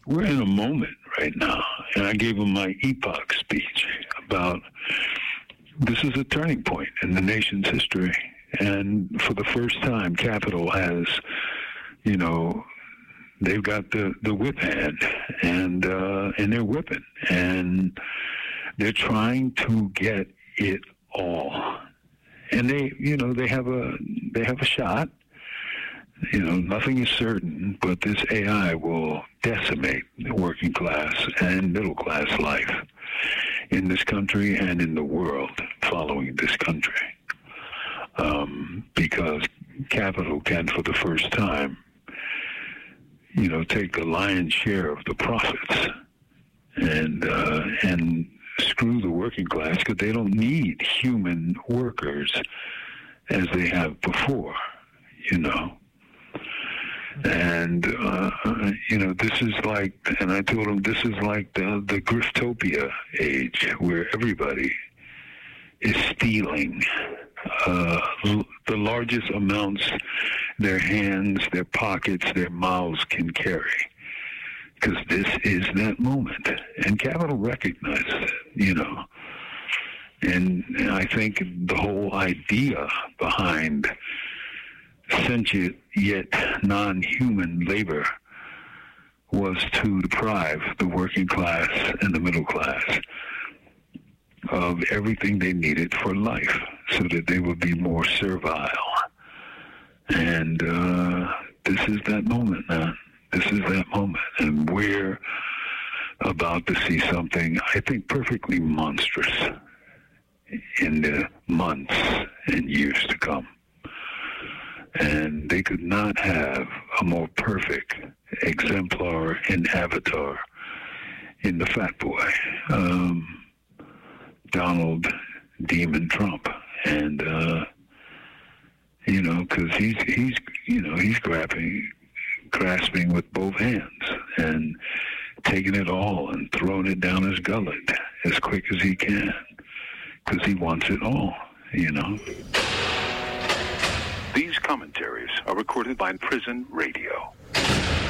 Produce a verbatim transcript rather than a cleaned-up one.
we're in a moment right now, and I gave him my epoch speech about this is a turning point in the nation's history, and for the first time, Capitol has, you know, they've got the, the whip hand, and uh, and they're whipping, and they're trying to get it all, and they, you know, they have a they have a shot. You know, nothing is certain, but this A I will decimate the working class and middle class life in this country and in the world following this country. Um, because capital can, for the first time, you know, take the lion's share of the profits and uh, and screw the working class, because they don't need human workers as they have before, you know. And, uh, you know, this is like, and I told him this is like the, the Griftopia age, where everybody is stealing uh, the largest amounts their hands, their pockets, their mouths can carry. Because this is that moment. And Capital recognizes it, you know. And, and I think the whole idea behind sentient yet non-human labor was to deprive the working class and the middle class of everything they needed for life, so that they would be more servile. And uh, this is that moment, man. This is that moment. And we're about to see something, I think, perfectly monstrous in the months and years to come. And they could not have a more perfect exemplar and avatar in the fat boy, um, Donald Demon Trump. And, uh, you know, because he's, he's, you know, he's grabbing, grasping with both hands and taking it all and throwing it down his gullet as quick as he can, because he wants it all, you know. These commentaries are recorded by Prison Radio.